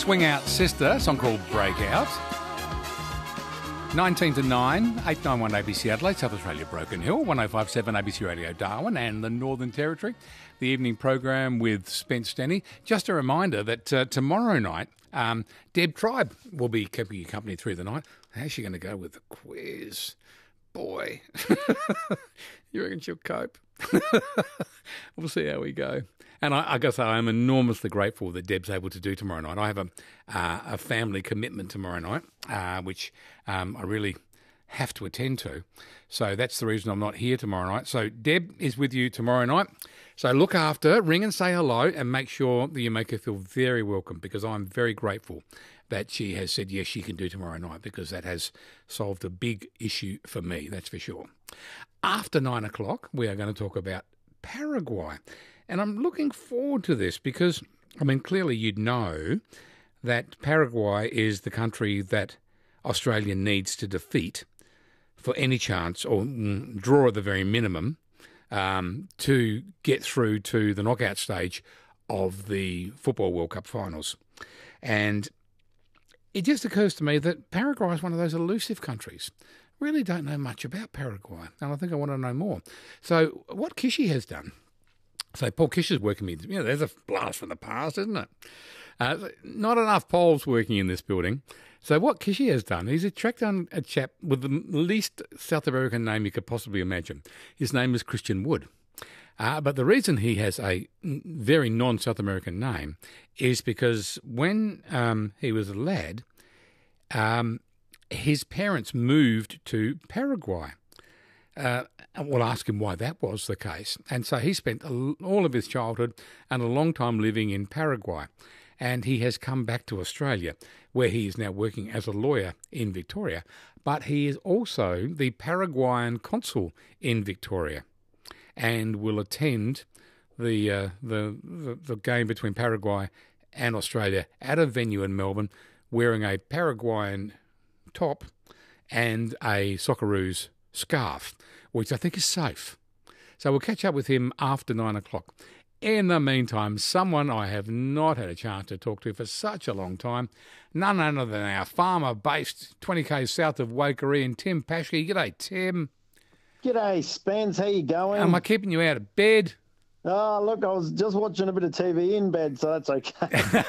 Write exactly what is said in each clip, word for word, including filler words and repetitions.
Swing Out Sister, a song called Breakout. nineteen to nine, eight nine one A B C Adelaide, South Australia Broken Hill, one oh five point seven A B C Radio Darwin and the Northern Territory. The evening program with Spence Stenny. Just a reminder that uh, tomorrow night, um, Deb Tribe will be keeping you company through the night. How's she going to go with the quiz? Boy, you reckon she'll cope? We'll see how we go. And I, I guess I am enormously grateful that Deb's able to do tomorrow night. I have a uh, a family commitment tomorrow night, uh, which um, I really have to attend to. So that's the reason I'm not here tomorrow night. So Deb is with you tomorrow night. So look after her, ring and say hello, and make sure that you make her feel very welcome, because I'm very grateful that she has said yes, she can do tomorrow night, because that has solved a big issue for me, that's for sure. After nine o'clock, we are going to talk about Paraguay. And I'm looking forward to this because, I mean, clearly you'd know that Paraguay is the country that Australia needs to defeat for any chance, or mm, draw at the very minimum, um, to get through to the knockout stage of the Football World Cup finals. And it just occurs to me that Paraguay is one of those elusive countries. Really don't know much about Paraguay, and I think I want to know more. So what Kishi has done, so Paul Kish is working with, you know, there's a blast from the past, isn't it? Uh, not enough Poles working in this building. So what Kishi has done, he's attracted on a chap with the least South American name you could possibly imagine. His name is Christian Wood. Uh, but the reason he has a very non-South American name is because when um, he was a lad, um, his parents moved to Paraguay. Uh, we'll ask him why that was the case. And so he spent all of his childhood and a long time living in Paraguay. And he has come back to Australia, where he is now working as a lawyer in Victoria. But he is also the Paraguayan consul in Victoria, and will attend the, uh, the the the game between Paraguay and Australia at a venue in Melbourne, wearing a Paraguayan top and a Socceroos scarf, which I think is safe. So we'll catch up with him after nine o'clock. In the meantime, someone I have not had a chance to talk to for such a long time, none other than our farmer based twenty k's south of Waikerie, Tim Paschke. G'day, Tim. G'day, Spence. How you going? Am I keeping you out of bed? Oh, look, I was just watching a bit of T V in bed, so that's okay.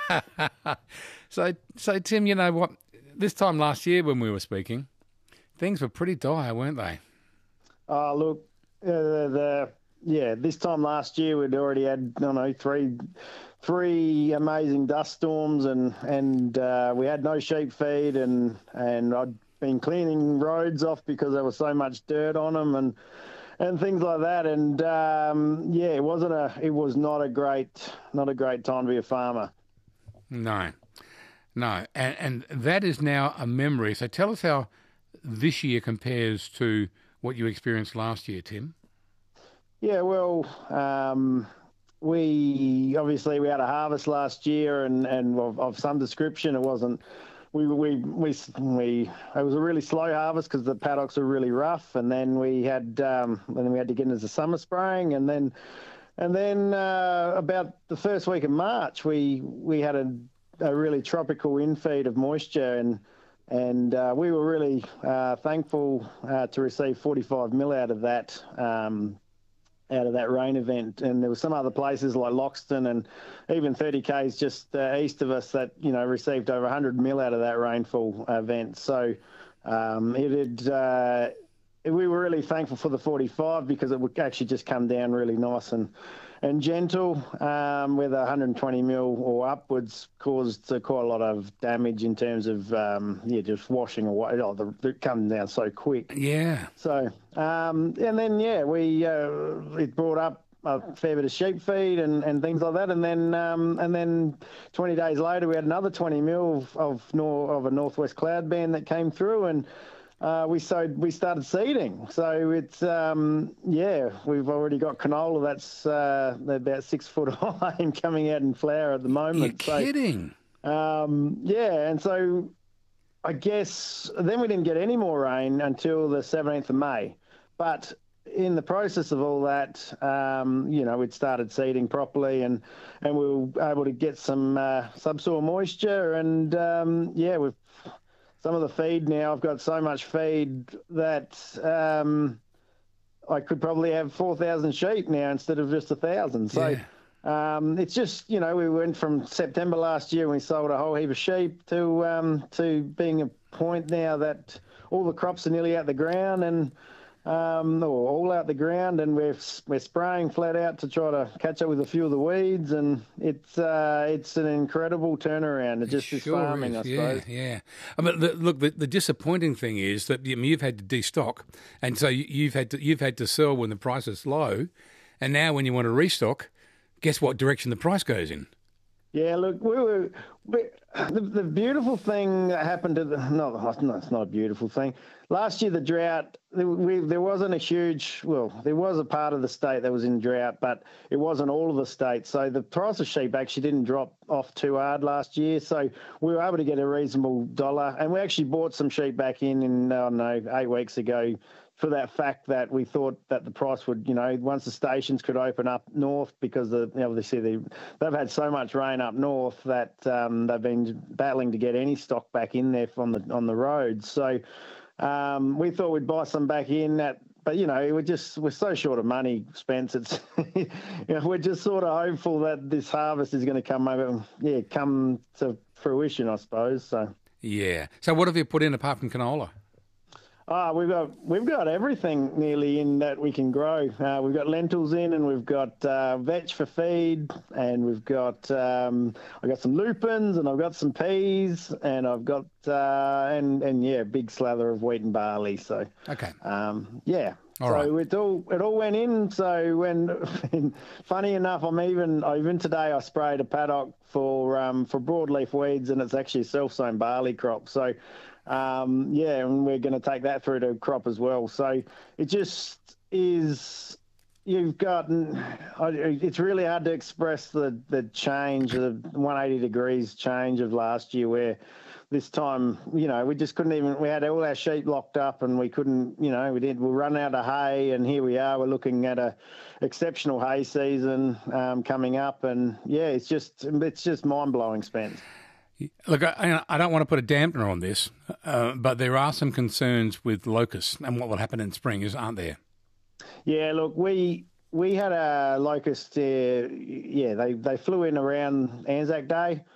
so, so Tim, you know what? This time last year when we were speaking, things were pretty dire, weren't they? Oh, look, uh, the, the yeah, this time last year we'd already had, I don't know, three three amazing dust storms, and and uh, we had no sheep feed, and and I'd been cleaning roads off because there was so much dirt on them, and and things like that. And um, yeah, it wasn't a, it was not a great, not a great time to be a farmer. No. No, and, and that is now a memory. So tell us how this year compares to what you experienced last year, Tim. Yeah, well, um, we obviously we had a harvest last year, and, and of, of some description. It wasn't. We we we we. It was a really slow harvest because the paddocks were really rough, and then we had um, and then we had to get into the summer spraying, and then and then uh, about the first week of March, we we had a a really tropical infeed of moisture, and and uh, we were really uh, thankful uh, to receive forty-five mil out of that um, out of that rain event. And there were some other places like Loxton and even thirty k's just uh, east of us that, you know, received over one hundred mil out of that rainfall event. So um, it had, uh, we were really thankful for the forty-five because it would actually just come down really nice and and gentle, um, with one hundred twenty mil or upwards caused uh, quite a lot of damage in terms of um, yeah, just washing away. Oh, the, it comes down so quick. Yeah. So um, and then yeah, we uh, it brought up a fair bit of sheep feed and, and things like that, and then um, and then twenty days later we had another twenty mil of of, nor- of a northwest cloud band that came through, and Uh, we sowed, we started seeding. So it's, um, yeah, we've already got canola that's uh, about six foot high and coming out in flower at the moment. You're so, kidding. Um, yeah, and so I guess then we didn't get any more rain until the seventeenth of May. But in the process of all that, um, you know, we'd started seeding properly, and and we were able to get some uh, subsoil moisture, and um, yeah, we've some of the feed now. I've got so much feed that um, I could probably have four thousand sheep now instead of just a thousand. So. Yeah. Um, it's just, you know, we went from September last year when we sold a whole heap of sheep to um, to being a point now that all the crops are nearly out the ground, and um, or all out the ground, and we're we're spraying flat out to try to catch up with a few of the weeds, and it's uh, it's an incredible turnaround. It just it is sure farming, is. I yeah, suppose. Yeah, I mean, the, look, the, the disappointing thing is that I mean, you've had to destock, and so you, you've had to you've had to sell when the price is low, and now when you want to restock, guess what direction the price goes in? Yeah, look, we were we, the, the beautiful thing that happened to the no, no, it's not a beautiful thing. Last year, the drought, we, there wasn't a huge, well, there was a part of the state that was in drought, but it wasn't all of the state. So the price of sheep actually didn't drop off too hard last year. So we were able to get a reasonable dollar, and we actually bought some sheep back in, in I don't know, eight weeks ago, for that fact that we thought that the price would, you know, once the stations could open up north, because the, you know, obviously they, they've had so much rain up north that um, they've been battling to get any stock back in there from the on the roads. So um, we thought we'd buy some back in that, but you know, we're just we're so short of money, Spence. It's you know, we're just sort of hopeful that this harvest is going to come over, yeah, come to fruition, I suppose. So yeah. So what have you put in apart from canola? Ah, we've got we've got everything nearly in that we can grow. Uh, we've got lentils in, and we've got uh, vetch for feed, and we've got um, I've got some lupins, and I've got some peas, and I've got uh, and and yeah, big slather of wheat and barley. So Okay. um, yeah. All so right. it all it all went in. So when, funny enough, I'm even even today I sprayed a paddock for um, for broadleaf weeds, and it's actually a self-sown barley crop. So. Um, yeah, and we're going to take that through to crop as well. So it just is, you've got, it's really hard to express the, the change, the one hundred eighty degrees change of last year, where this time, you know, we just couldn't even, we had all our sheep locked up, and we couldn't, you know, we did, we run out of hay, and here we are, we're looking at a exceptional hay season um, coming up. And yeah, it's just, it's just mind blowing, Spence. Look, I, I don't want to put a dampener on this, uh, but there are some concerns with locusts and what will happen in spring, is aren't there? Yeah, look, we we had a locust. Uh, yeah, they, they flew in around Anzac Day,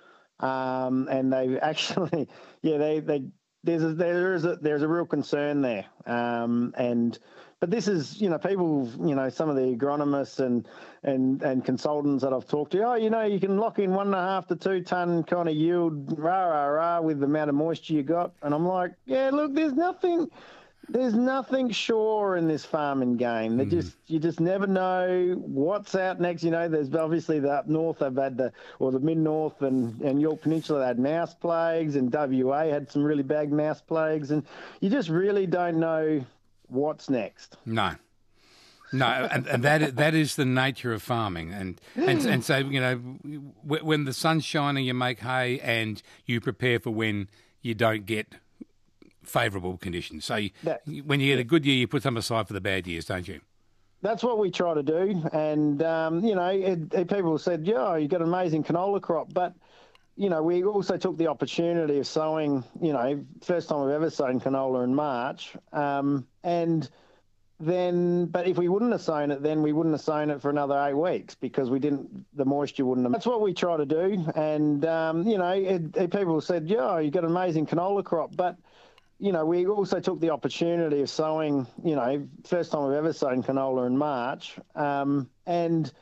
um, and they actually, yeah, they they there's a, there is a there's a real concern there, um, and. But this is, you know, people, you know, some of the agronomists and, and, and consultants that I've talked to, oh, you know, you can lock in one and a half to two ton kind of yield, rah, rah, rah, with the amount of moisture you got. And I'm like, yeah, look, there's nothing, there's nothing sure in this farming game. They mm. just, you just never know what's out next. You know, there's obviously the up north, they've had the, or the mid-north and, and York Peninsula, they had mouse plagues, and W A had some really bad mouse plagues. And you just really don't know what's next. No. No, and, and that that is the nature of farming, and, and and so you know, when the sun's shining, you make hay, and you prepare for when you don't get favourable conditions. So you, that, when you get a good year, you put some aside for the bad years, don't you? That's what we try to do, and um, you know, it, it, people said, "Yeah, you got an amazing canola crop," but you know, we also took the opportunity of sowing, you know, first time we've ever sown canola in March. Um, and then, but if we wouldn't have sown it, then we wouldn't have sown it for another eight weeks because we didn't, the moisture wouldn't have. That's what we try to do. And, um, you know, it, it, people said, yeah, you've got an amazing canola crop. But, you know, we also took the opportunity of sowing, you know, first time we've ever sown canola in March. Um, and,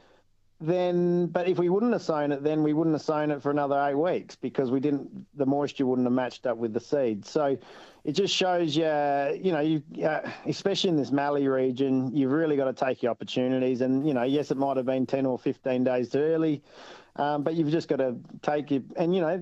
then, but if we wouldn't have sown it, then we wouldn't have sown it for another eight weeks because we didn't, the moisture wouldn't have matched up with the seed. So it just shows you, you know, you, uh, especially in this Mallee region, you've really got to take your opportunities. And, you know, yes, it might have been ten or fifteen days too early, um, but you've just got to take it. And, you know,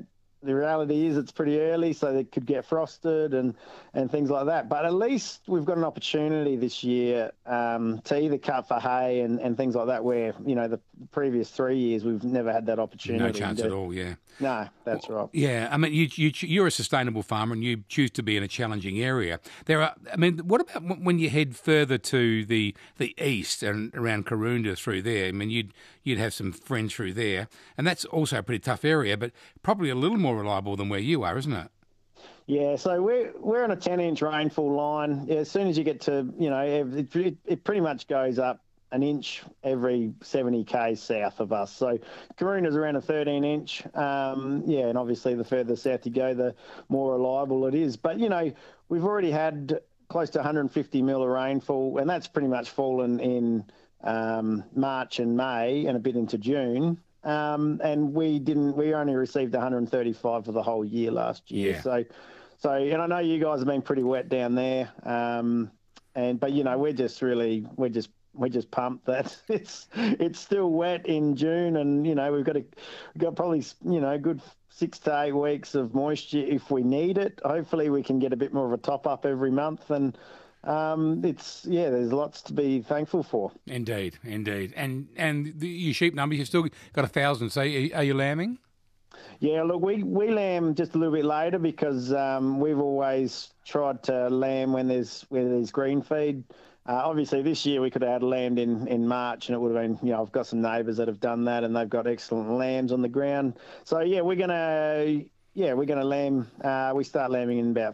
the reality is it's pretty early, so they could get frosted and, and things like that. But at least we've got an opportunity this year um, to either cut for hay and, and things like that, where, you know, the previous three years we've never had that opportunity. No chance to, at all, yeah. No, that's well, right. Yeah, I mean, you, you, you're a sustainable farmer and you choose to be in a challenging area. There are, I mean, what about when you head further to the the east and around Karoonda through there? I mean, you'd you'd have some friends through there, and that's also a pretty tough area, but probably a little more reliable than where you are, isn't it? Yeah, so we're we're on a ten inch rainfall line. Yeah, as soon as you get to, you know, it, it, it pretty much goes up an inch every seventy k's south of us. So Karoonda's around a thirteen inch. Um, yeah, and obviously the further south you go, the more reliable it is. But, you know, we've already had close to one hundred fifty mil of rainfall, and that's pretty much fallen in um, March and May and a bit into June. Um, and we didn't, we only received one hundred thirty-five for the whole year last year. Yeah. So, so, and I know you guys have been pretty wet down there. Um, and, but, you know, we're just really, we're just, we're just pumped that it's, it's still wet in June, and, you know, we've got a, we've got probably, you know, good six to eight weeks of moisture if we need it. Hopefully we can get a bit more of a top up every month, and, Um, it's yeah. There's lots to be thankful for. Indeed, indeed, and and the, your sheep numbers, you've still got a thousand. So, are you lambing? Yeah, look, we, we lamb just a little bit later because um, we've always tried to lamb when there's when there's green feed. Uh, obviously, this year we could have had lambed in, in March, and it would have been, you know, I've got some neighbours that have done that, and they've got excellent lambs on the ground. So yeah, we're gonna. Yeah, we're going to lamb. Uh, we start lambing in about